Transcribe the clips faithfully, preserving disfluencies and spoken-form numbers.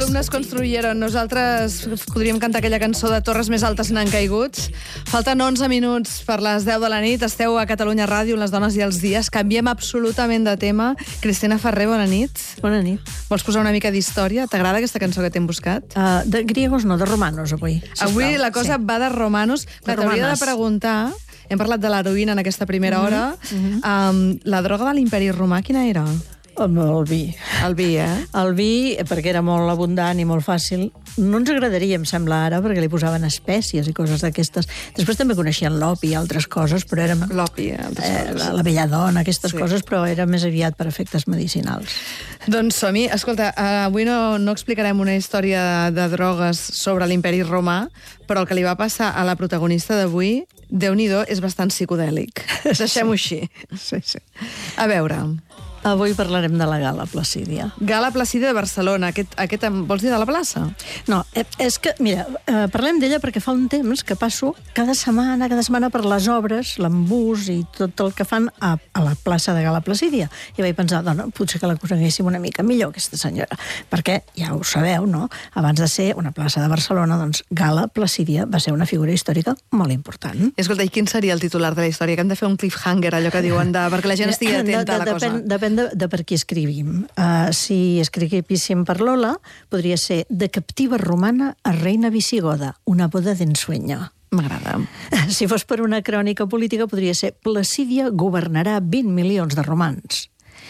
alumnes construyeron. Nosaltres podríem cantar aquella cançó de Torres més altes n'han caigut. Falten onze minuts per les deu de la nit. Esteu a Catalunya Ràdio, Les dones i els dies. Canviem absolutament de tema. Cristina Ferrer, bona nit. Bona nit. Vols posar una mica d'història? T'agrada aquesta cançó que t'hem buscat? Uh, de griegos no, de romanos, avui. Avui la cosa sí. va de romanos. De T'hauria de preguntar... Hem parlat de l'heroïna en aquesta primera mm-hmm. hora. Mm-hmm. Um, la droga de l'imperi romà, quina era? El, el vi. El vi, eh? El vi, perquè era molt abundant i molt fàcil. No ens agradaria, em sembla, ara, perquè li posaven espècies i coses d'aquestes. Després també coneixien l'opi i altres coses, però érem... L'opi, eh? eh la, la belladona, aquestes sí. coses, però era més aviat per efectes medicinals. Doncs som-hi. Escolta, avui no, no explicarem una història de, de drogues sobre l'imperi romà, però el que li va passar a la protagonista d'avui, Déu-n'hi-do, és bastant psicodèlic. Deixem-ho així. Sí, sí. A veure... Avui parlarem de la Gala Placídia. Gala Placídia de Barcelona. Aquest, aquest vols dir de la plaça? No, és que, mira, eh, parlem d'ella perquè fa un temps que passo cada setmana, cada setmana per les obres, l'embús i tot el que fan a, a la plaça de Gala Placídia. I vaig pensar, dona, potser que la coneguéssim una mica millor, aquesta senyora. Perquè, ja ho sabeu, no? Abans de ser una plaça de Barcelona, doncs Gala Placídia va ser una figura històrica molt important. Escolta, i quin seria el titular de la història? Que hem de fer un cliffhanger, allò que diuen, de, perquè la gent estigui atenta a la cosa. Depèn, depèn De, de per qui escrivim. Uh, si escriguéssim per Lola, podria ser de captiva romana a reina visigoda, una boda d'ensueño. M'agrada. Si fos per una crònica política, podria ser Placídia governarà vint milions de romans.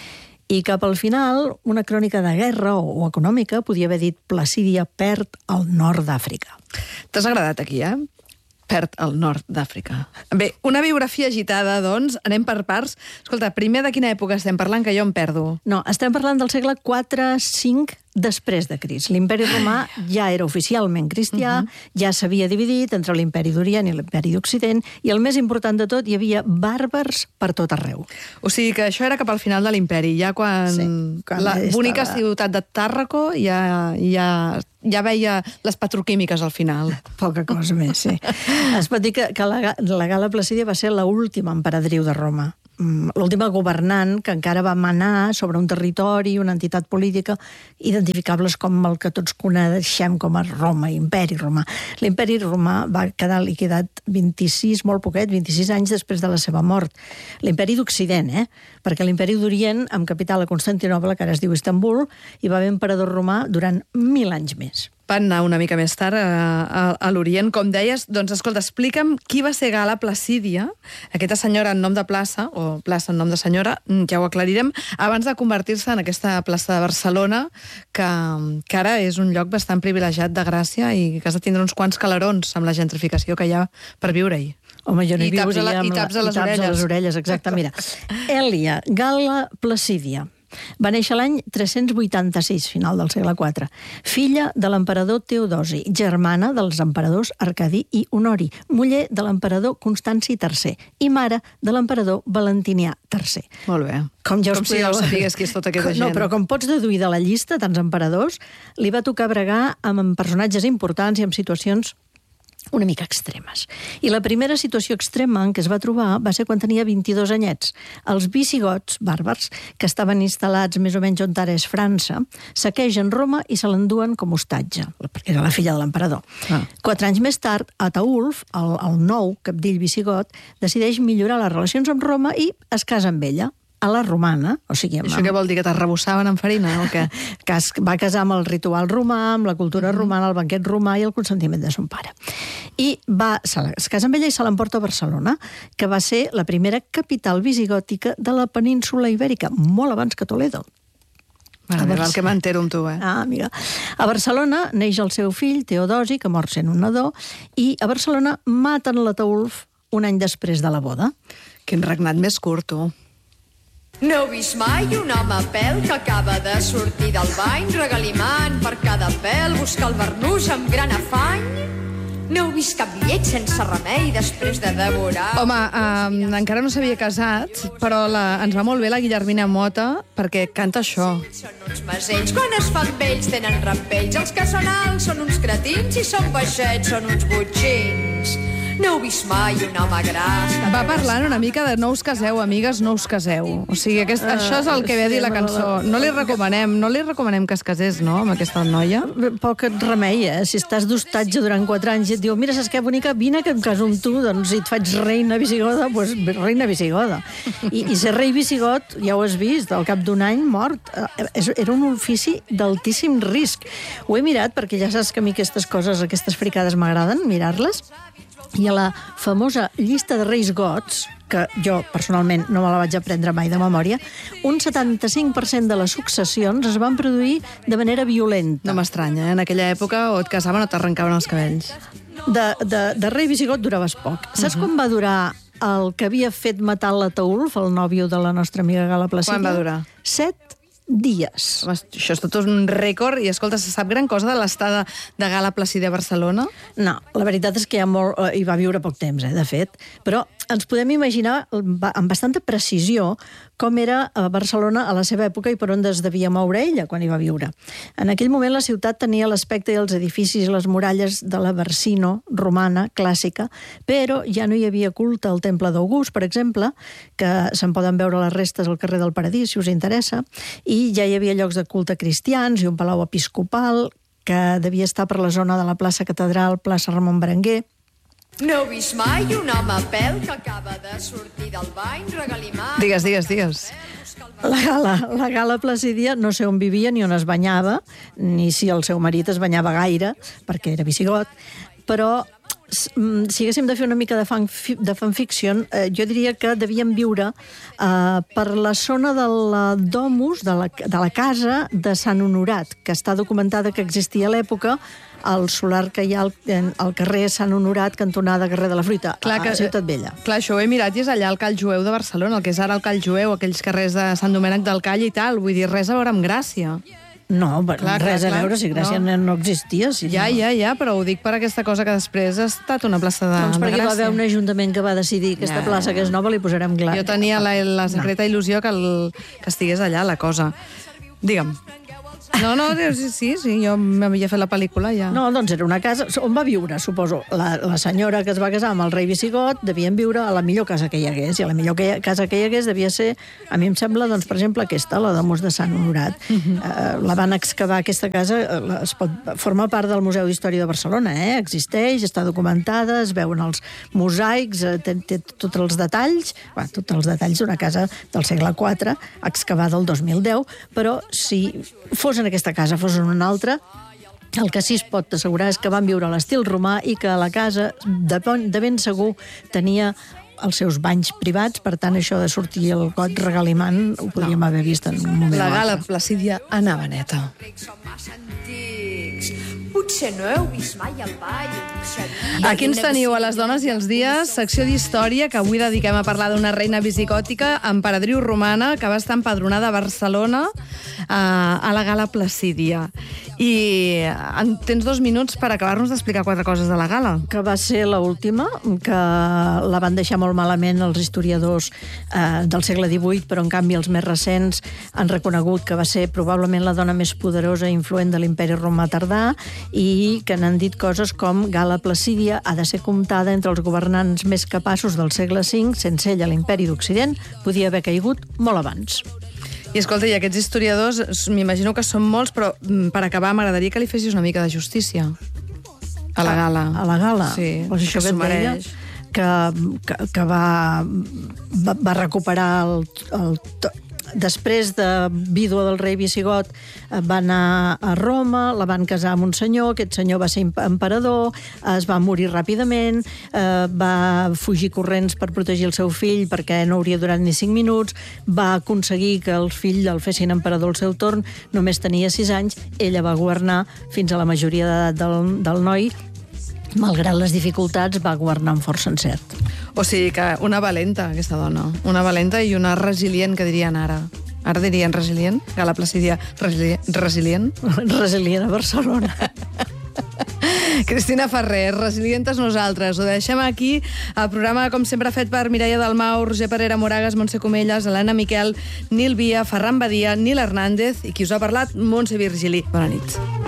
I cap al final, una crònica de guerra o, o econòmica podia haver dit Placídia perd el nord d'Àfrica. T'has agradat aquí, eh? Perd el nord d'Àfrica. Bé, una biografia agitada, doncs, anem per parts. Escolta, primer de quina època estem parlant, que jo em perdo? No, estem parlant del segle quatre cinc després de Crist. L'imperi romà ja era oficialment cristià, uh-huh. ja s'havia dividit entre l'imperi d'Orient i l'imperi d'Occident, i el més important de tot, hi havia bàrbars per tot arreu. O sigui que això era cap al final de l'imperi, ja quan, sí, quan la bonica estava... ciutat de Tàrraco ja, ja, ja veia les petroquímiques al final. Poca cosa més, sí. Es pot dir que, que la, la Gala Placídia va ser l'última emperadriu de Roma. L'última governant que encara va manar sobre un territori, una entitat política, identificables com el que tots coneixem com a Roma, imperi romà. L'imperi romà va quedar liquidat vint-i-sis, molt poquet, vint-i-sis anys després de la seva mort. L'imperi d'Occident, eh? Perquè l'imperi d'Orient, amb capital a Constantinoble, que ara es diu Istanbul, hi va haver emperador romà durant mil anys més. Van anar una mica més tard a, a, a l'Orient, com deies. Doncs, escolta, explica'm qui va ser Gala Placídia, aquesta senyora en nom de plaça, o plaça en nom de senyora, ja ho aclarirem, abans de convertir-se en aquesta plaça de Barcelona, que, que ara és un lloc bastant privilegiat de Gràcia i que has de tindre uns quants calarons amb la gentrificació que hi ha per viure-hi. Home, jo no hi viuria la, amb I taps a les la, orelles. I taps a les orelles, exacte. Mira, Èlia Gala Placídia va néixer l'any tres-cents vuitanta-sis, final del segle quatre, filla de l'emperador Teodosi, germana dels emperadors Arcadi i Honori, muller de l'emperador Constanci tercer i mare de l'emperador Valentinià tercer. Molt bé. Com, ja com si ja ho sapigués qui és tota aquesta gent. No, però com pots deduir de la llista, tants emperadors, li va tocar bregar amb personatges importants i amb situacions una mica extremes. I la primera situació extrema en què es va trobar va ser quan tenia vint-i-dos anyets. Els visigots, bàrbars, que estaven instal·lats més o menys on ara és França, saquegen Roma i se l'enduen com hostatge, perquè era la filla de l'emperador. Ah. Quatre anys més tard, Ataulf, el, el nou capdill visigot, decideix millorar les relacions amb Roma i es casa amb ella, a la romana, o sigui... Amb... Això què vol dir, que t'arrebossaven amb farina, o què? Que es va casar amb el ritual romà, amb la cultura mm-hmm. romana, el banquet romà i el consentiment de son pare. I va, es casa amb ella i se l'emporta a Barcelona, que va ser la primera capital visigòtica de la península Ibèrica, molt abans que Toledo. Mare meva, el que m'entero amb tu, eh? Ah, mira. A Barcelona neix el seu fill, Teodosi, que mor sent un nadó, i a Barcelona maten l'Ataulf un any després de la boda. Quin regnat més curt, tu. No heu vist mai un home a pèl que acaba de sortir del bany, regalimant per cada pèl, buscar el barnús amb gran afany? No heu vist cap llet sense remei després de devorar... Home, um, encara no s'havia casat, però la, ens va molt bé la Guillermina Mota, perquè canta això. Són uns masells, quan es fan vells tenen rampells, els que són alts són uns cretins i són baixets són uns botxins. No heu vist mai un home gras que... Va parlant una mica de no us caseu, amigues, no us caseu. O sigui, aquest, uh, això és el que ve a dir la cançó. No li recomanem, no li recomanem que es casés, no?, amb aquesta noia. Poc et remei, eh? Si estàs d'hostatge durant quatre anys i et diu, mira, saps què, bonica, vine que em caso amb tu, doncs si et faig reina visigoda, doncs reina visigoda. I, i ser rei visigot, ja ho has vist, al cap d'un any mort. Era un ofici d'altíssim risc. Ho he mirat, perquè ja saps que a mi aquestes coses, aquestes fricades m'agraden, mirar-les. I a la famosa llista de reis gots, que jo personalment no me la vaig aprendre mai de memòria, un setanta-cinc per cent de les successions es van produir de manera violenta. No m'estranya, eh? En aquella època o et casaven o t'arrencaven els cabells. De, de, de rei visigot duraves poc. Saps uh -huh. quan va durar el que havia fet matar l'Ataulf, el nòvio de la nostra amiga Gala Placídia? Quan va durar? Set dies. Home, això és tot un rècord. I, escolta, se sap gran cosa de l'estada de Gala Placídia a Barcelona? No, la veritat és que hi, ha molt, eh, hi va viure poc temps, eh, de fet. Però ens podem imaginar amb bastanta precisió com era a Barcelona a la seva època i per on es devia moure ella quan hi va viure. En aquell moment la ciutat tenia l'aspecte i els edificis i les muralles de la Barsino romana, clàssica, però ja no hi havia culte al Temple d'August, per exemple, que se'n poden veure les restes al carrer del Paradís, si us interessa, i ja hi havia llocs de culte cristians i un palau episcopal que devia estar per la zona de la plaça Catedral, plaça Ramon Berenguer. No heu vist mai un home a pèl que acaba de sortir del bany regalimant... Digues, digues, digues. La Gala, la Gala Placídia no sé on vivia ni on es banyava, ni si el seu marit es banyava gaire, perquè era visigot, però si haguéssim de fer una mica de, fan, de fanfiction, eh, jo diria que devíem viure eh, per la zona de la domus, de la, de la casa de Sant Honorat, que està documentada que existia a l'època, al solar que hi ha al, al carrer Sant Honorat, cantonada carrer de la Fruita, clar que, a Ciutat Vella. Clar, això ho he mirat i és allà al Call Jueu de Barcelona, el que és ara el Call Jueu, aquells carrers de Sant Domènec del Call i tal. Vull dir, res a veure amb Gràcia. No, clar, res clar, a veure, si Gràcia no, no existia. Si ja, no. ja, ja, però ho dic per aquesta cosa que després ha estat una plaça de, doncs de Gràcia. Doncs perquè va haver un ajuntament que va decidir aquesta ja. plaça que és nova, li posarem gla... Jo tenia la, la secreta no. il·lusió que, el, que estigués allà, la cosa. Digue'm. No, no, sí, sí, sí, jo m'havia fet la pel·lícula ja. No, doncs era una casa on va viure, suposo. La, la senyora que es va casar amb el rei visigot devien viure a la millor casa que hi hagués, i a la millor que, casa que hi hagués devia ser, a mi em sembla, doncs, per exemple, aquesta, la domus de Sant Honorat. Uh -huh. uh, la van excavar, aquesta casa, uh, es pot, forma part del Museu d'Història de Barcelona, eh? Existeix, està documentada, es veuen els mosaics, uh, té, té tots els detalls, bueno, tots els detalls d'una casa del segle quatre, excavada el dos mil deu, però si fos en aquesta casa, fos en una altra, el que sí es pot assegurar és que van viure a l'estil romà i que la casa, de, de ben segur, tenia els seus banys privats, per tant, això de sortir el got regalimant ho podríem no. haver vist en un moment. La Gala Placídia anava neta. Potser no heu vist mai el ball. Aquí ens teniu a Les dones i els dies, secció d'història, que avui dediquem a parlar d'una reina visigòtica, emperadriu romana, que va estar empadronada a Barcelona a, a la Gala Placídia. I tens dos minuts per acabar-nos d'explicar quatre coses de la Gala. Que va ser l'última, que la van deixar molt malament els historiadors eh, del segle divuit, però en canvi els més recents han reconegut que va ser probablement la dona més poderosa i influent de l'imperi romà tardà, i que n'han dit coses com Gala Placídia ha de ser comptada entre els governants més capaços del segle cinc, sense ella l'imperi d'Occident podia haver caigut molt abans. I escolta, i aquests historiadors, m'imagino que són molts, però per acabar m'agradaria que li fessis una mica de justícia a la Gala. A, a la Gala? Sí, pues això que et deia, que, que, que va, va, va recuperar el, el, després de vídua del rei visigot, va anar a Roma, la van casar amb un senyor, aquest senyor va ser emperador, es va morir ràpidament, eh, va fugir corrents per protegir el seu fill perquè no hauria durat ni cinc minuts, va aconseguir que el fill el fessin emperador al seu torn, només tenia sis anys, ella va governar fins a la majoria d'edat del, del noi, malgrat les dificultats, va governar amb força encert. O sigui que una valenta, aquesta dona. Una valenta i una resilient, que dirien ara. Ara dirien resilient? Gala Placídia resilient? Resilient a Barcelona. Cristina Ferrer, resilientes nosaltres. Ho deixem aquí. El programa, com sempre, fet per Mireia Dalmau, Roger Parera Moragas, Montse Comelles, Helena Miquel, Nil Via, Ferran Badia, Nil Hernández i qui us ha parlat, Montse Virgili. Bona nit.